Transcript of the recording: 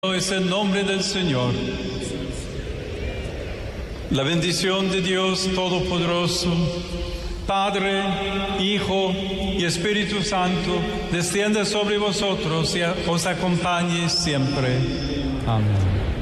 Es el nombre del Señor. La bendición de Dios Todopoderoso, Padre, Hijo y Espíritu Santo, descienda sobre vosotros y os acompañe siempre. Amén.